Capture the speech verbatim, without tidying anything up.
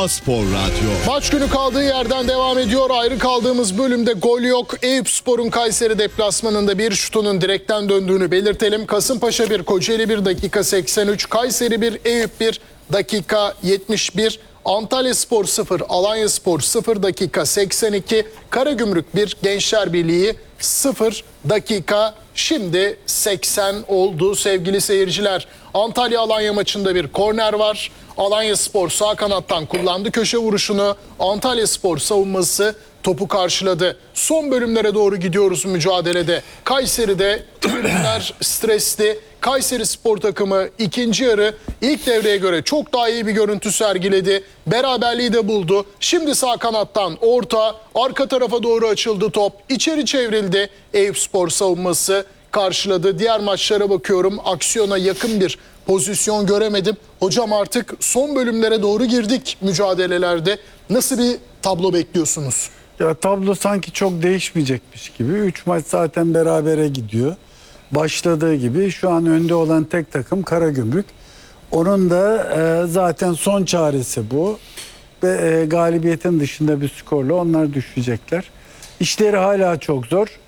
A Spor Radyo. Maç günü kaldığı yerden devam ediyor. Ayrı kaldığımız bölümde gol yok. Eyüpspor'un Kayseri deplasmanında bir şutunun direkten döndüğünü belirtelim. Kasımpaşa bir, Kocaeli bir, dakika seksen üç. Kayseri bir, Eyüp bir, dakika yetmiş bir. Antalyaspor sıfır, Alanyaspor sıfır, dakika seksen iki. Karagümrük bir, Gençler Birliği sıfır, dakika şimdi seksen oldu sevgili seyirciler. Antalya-Alanya maçında bir korner var. Alanyaspor sağ kanattan kullandı köşe vuruşunu. Antalyaspor savunması topu karşıladı. Son bölümlere doğru gidiyoruz mücadelede. Kayseri'de tribünler stresli. Kayseri Spor takımı ikinci yarı ilk devreye göre çok daha iyi bir görüntü sergiledi. Beraberliği de buldu. Şimdi sağ kanattan orta, arka tarafa doğru açıldı top. İçeri çevrildi. Eyüpspor savunması karşıladı. Diğer maçlara bakıyorum. Aksiyona yakın bir pozisyon göremedim. Hocam artık son bölümlere doğru girdik mücadelelerde. Nasıl bir tablo bekliyorsunuz? Ya tablo sanki çok değişmeyecekmiş gibi. Üç maç zaten berabere gidiyor. Başladığı gibi şu an önde olan tek takım Karagümrük. Onun da e, zaten son çaresi bu. Ve e, galibiyetin dışında bir skorla onlar düşecekler. İşleri hala çok zor.